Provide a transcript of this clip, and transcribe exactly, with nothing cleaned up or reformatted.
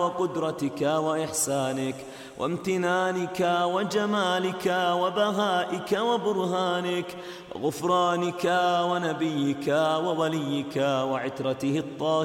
وقدرتك وإحسانك وامتنانك وجمالك وبهائك وبرهانك وغفرانك ونبيك ووليك وعترته الطاهرة